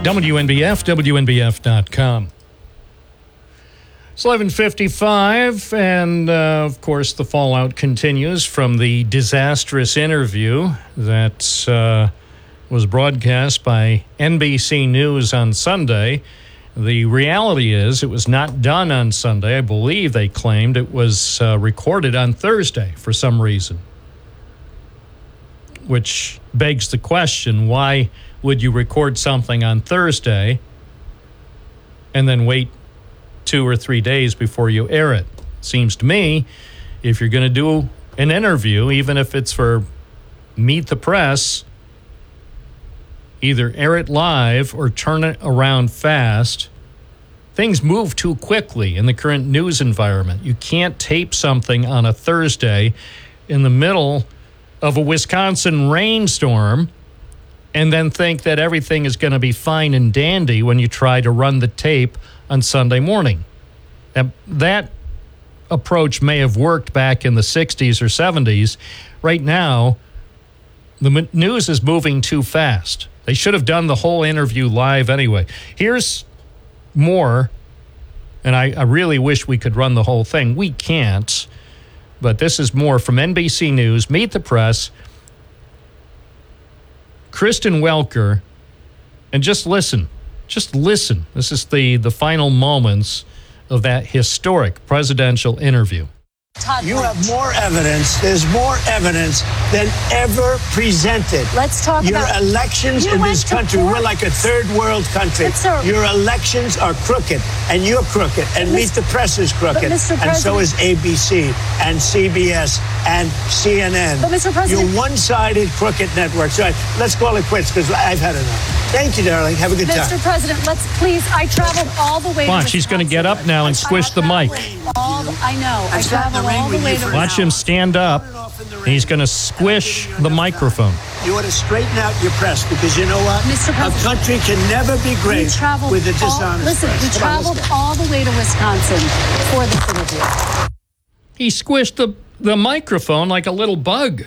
WNBF, WNBF.com. It's 11:55, and of course the fallout continues from the disastrous interview that was broadcast by NBC News on Sunday. The reality is it was not done on Sunday. I believe they claimed it was recorded on Thursday for some reason, which begs the question, why would you record something on Thursday and then wait 2 or 3 days before you air it? Seems to me, if you're going to do an interview, even if it's for Meet the Press, either air it live or turn it around fast. Things move too quickly in the current news environment. You can't tape something on a Thursday in the middle of a Wisconsin rainstorm and then think that everything is going to be fine and dandy when you try to run the tape on Sunday morning. That approach may have worked back in the 60s or 70s. Right now, the news is moving too fast. They should have done the whole interview live anyway. Here's more, and I really wish we could run the whole thing. We can't, but this is more from NBC News, Meet the Press, Kristen Welker, and just listen. Just listen. This is the final moments of that historic presidential interview. You have more evidence. There's more evidence than ever presented. Let's talk your about... elections in this country. We're like a third world country. Your elections are crooked, and you're crooked, and Meet the Press is crooked, and so is ABC, and CBS, and CNN. But Mr. President... You're one-sided, crooked networks. All right, let's call it quits, because I've had enough. Thank you, darling. Have a good time. Mr. President, let's please... I traveled all the way to Wisconsin. She's going to get up now and squish the mic. I know. I traveled all the way to Wisconsin. Watch him stand up. He's going to squish the microphone. You ought to straighten out your press, because you know what? Mr. President, a country can never be great with a dishonest Listen, press. we traveled all the way to Wisconsin for this interview. He squished the microphone like a little bug.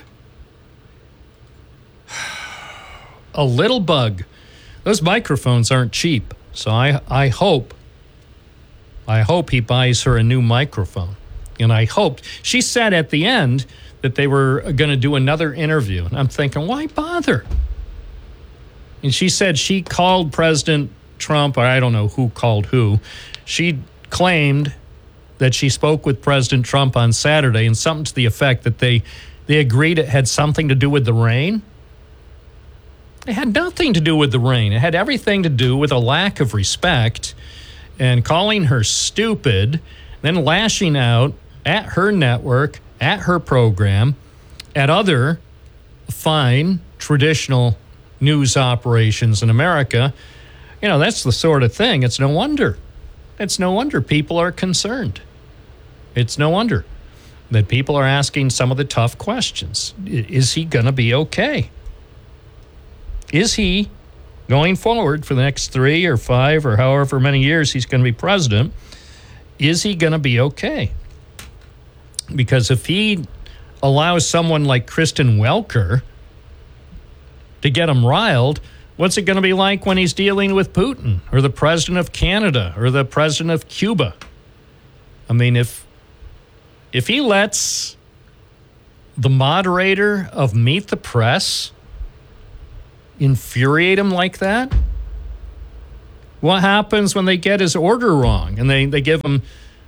A little bug. Those microphones aren't cheap, so I hope he buys her a new microphone. And I hoped, she said at the end that they were going to do another interview. And I'm thinking, why bother? And she said she called President Trump, or I don't know who called who. She claimed that she spoke with President Trump on Saturday, and something to the effect that they agreed it had something to do with the rain. It had nothing to do with the rain. It had everything to do with a lack of respect and calling her stupid, then lashing out at her network, at her program, at other fine traditional news operations in America. You know, that's the sort of thing. It's no wonder. It's no wonder people are concerned. It's no wonder that people are asking some of the tough questions. Is he going to be okay? Is he, going forward for the next 3 or 5 or however many years he's going to be president, is he going to be okay? Because if he allows someone like Kristen Welker to get him riled, what's it going to be like when he's dealing with Putin or the president of Canada or the president of Cuba? I mean, if he lets the moderator of Meet the Press infuriate him like that, what happens when they get his order wrong and they give him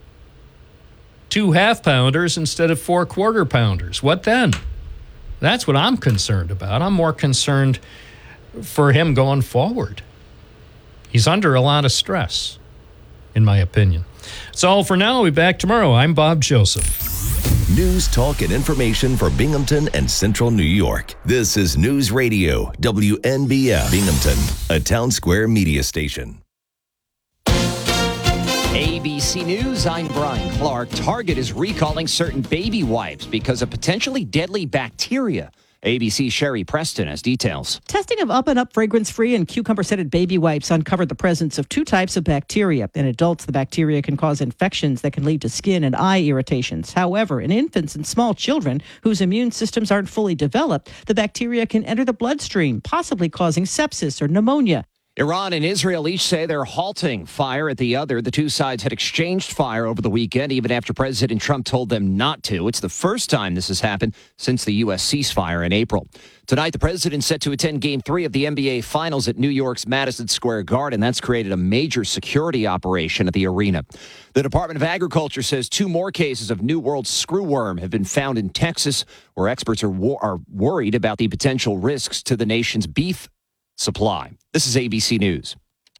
2 half-pounders instead of 4 quarter-pounders? What then? That's what I'm concerned about. I'm more concerned for him going forward. He's under a lot of stress, in my opinion. That's all for now. We'll be back tomorrow. I'm Bob Joseph. News, talk, and information for Binghamton and Central New York. This is News Radio, WNBF Binghamton, a Town Square media station. ABC News, I'm Brian Clark. Target is recalling certain baby wipes because of potentially deadly bacteria. ABC's Sherry Preston has details. Testing of Up and Up fragrance-free and cucumber-scented baby wipes uncovered the presence of 2 types of bacteria. In adults, the bacteria can cause infections that can lead to skin and eye irritations. However, in infants and small children whose immune systems aren't fully developed, the bacteria can enter the bloodstream, possibly causing sepsis or pneumonia. Iran and Israel each say they're halting fire at the other. The two sides had exchanged fire over the weekend, even after President Trump told them not to. It's the first time this has happened since the U.S. ceasefire in April. Tonight, the president's set to attend Game 3 of the NBA Finals at New York's Madison Square Garden. That's created a major security operation at the arena. The Department of Agriculture says 2 more cases of New World screwworm have been found in Texas, where experts are worried about the potential risks to the nation's beef supply. This is ABC News.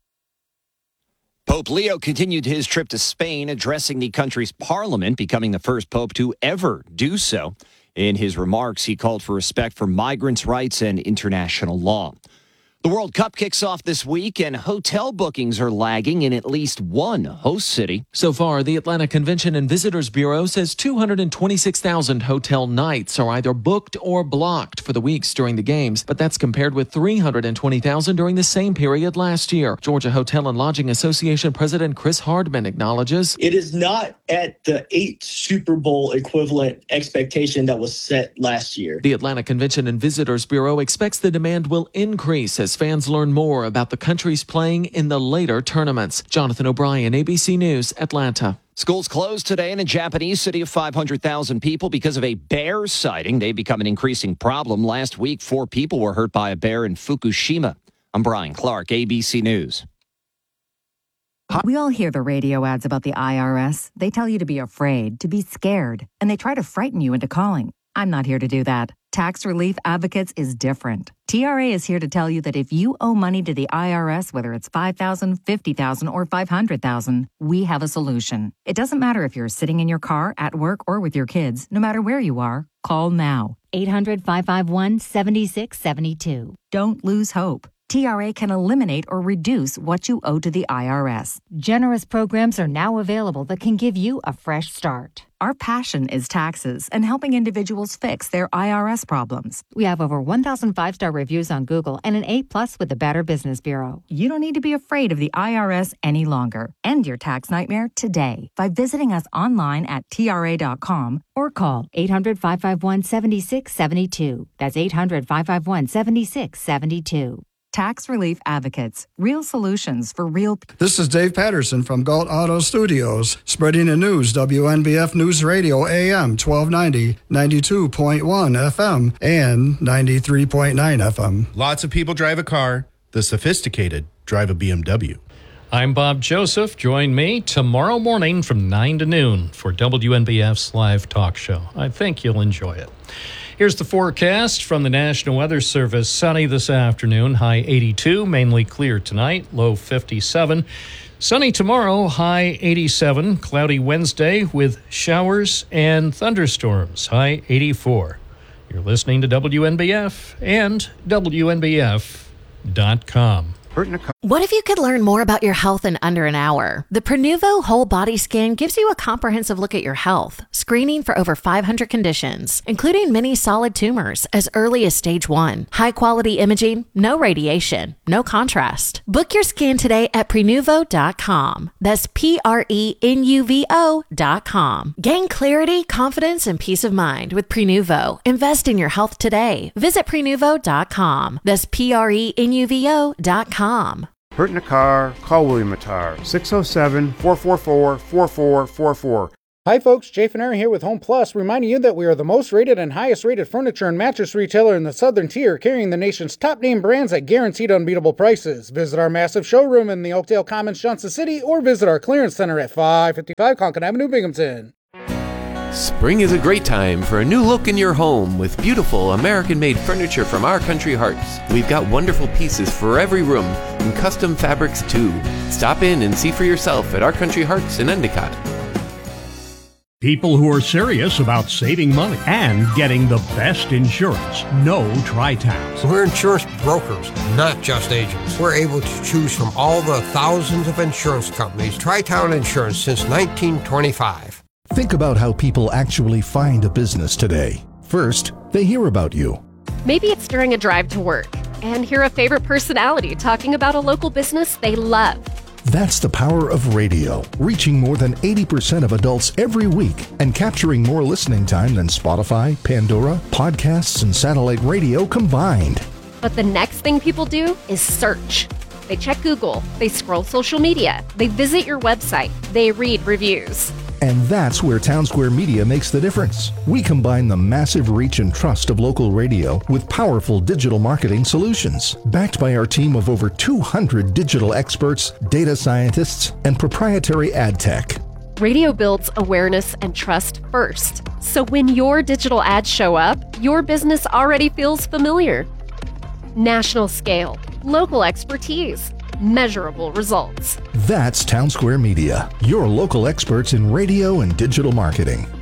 Pope Leo continued his trip to Spain, addressing the country's parliament, becoming the first pope to ever do so. In his remarks, he called for respect for migrants' rights and international law. The World Cup kicks off this week, and hotel bookings are lagging in at least one host city. So far, the Atlanta Convention and Visitors Bureau says 226,000 hotel nights are either booked or blocked for the weeks during the games, but that's compared with 320,000 during the same period last year. Georgia Hotel and Lodging Association President Chris Hardman acknowledges it is not at the 8 Super Bowl equivalent expectation that was set last year. The Atlanta Convention and Visitors Bureau expects the demand will increase as fans learn more about the countries playing in the later tournaments. Jonathan O'Brien, ABC News, Atlanta. Schools closed today in a Japanese city of 500,000 people because of a bear sighting. They've become an increasing problem. Last week, 4 people were hurt by a bear in Fukushima. I'm Brian Clark, ABC News. We all hear the radio ads about the IRS. They tell you to be afraid, to be scared, and they try to frighten you into calling. I'm not here to do that. Tax Relief Advocates is different. TRA is here to tell you that if you owe money to the IRS, whether it's $5,000, $50,000, or $500,000, we have a solution. It doesn't matter if you're sitting in your car, at work, or with your kids. No matter where you are, call now. 800-551-7672. Don't lose hope. TRA can eliminate or reduce what you owe to the IRS. Generous programs are now available that can give you a fresh start. Our passion is taxes and helping individuals fix their IRS problems. We have over 1,000 5-star reviews on Google and an A+ with the Better Business Bureau. You don't need to be afraid of the IRS any longer. End your tax nightmare today by visiting us online at TRA.com or call 800-551-7672. That's 800-551-7672. Tax Relief Advocates. Real solutions for real people. This is Dave Patterson from Galt Auto Studios, spreading the news, WNBF News Radio, AM 1290, 92.1 FM, and 93.9 FM. Lots of people drive a car. The sophisticated drive a BMW. I'm Bob Joseph. Join me tomorrow morning from 9 to noon for WNBF's live talk show. I think you'll enjoy it. Here's the forecast from the National Weather Service. Sunny this afternoon, high 82, mainly clear tonight, low 57. Sunny tomorrow, high 87. Cloudy Wednesday with showers and thunderstorms, high 84. You're listening to WNBF and WNBF.com. What if you could learn more about your health in under an hour? The Prenuvo Whole Body Scan gives you a comprehensive look at your health, screening for over 500 conditions, including many solid tumors as early as stage 1. High-quality imaging, no radiation, no contrast. Book your scan today at Prenuvo.com. That's Prenuvo.com. Gain clarity, confidence, and peace of mind with Prenuvo. Invest in your health today. Visit Prenuvo.com. That's Prenuvo.com. Hurt in a car? Call William Mattar, 607-444-4444. Hi folks, Jay Fineri here with Home Plus, reminding you that we are the most rated and highest rated furniture and mattress retailer in the Southern Tier, carrying the nation's top name brands at guaranteed unbeatable prices. Visit our massive showroom in the Oakdale Commons, Johnson City, or visit our clearance center at 555 Concord Avenue, Binghamton. Spring is a great time for a new look in your home with beautiful American-made furniture from Our Country Hearts. We've got wonderful pieces for every room and custom fabrics too. Stop in and see for yourself at Our Country Hearts in Endicott. People who are serious about saving money and getting the best insurance know Tri-Towns. We're insurance brokers, not just agents. We're able to choose from all the thousands of insurance companies. Tri-Town Insurance since 1925. Think about how people actually find a business today. First, they hear about you. Maybe it's during a drive to work and hear a favorite personality talking about a local business they love. That's the power of radio, reaching more than 80% of adults every week and capturing more listening time than Spotify, Pandora, podcasts, and satellite radio combined. But the next thing people do is search. They check Google, they scroll social media, they visit your website, they read reviews. And that's where Townsquare Media makes the difference. We combine the massive reach and trust of local radio with powerful digital marketing solutions. Backed by our team of over 200 digital experts, data scientists, and proprietary ad tech. Radio builds awareness and trust first. So when your digital ads show up, your business already feels familiar. National scale, local expertise, measurable results. That's Townsquare Media, your local experts in radio and digital marketing.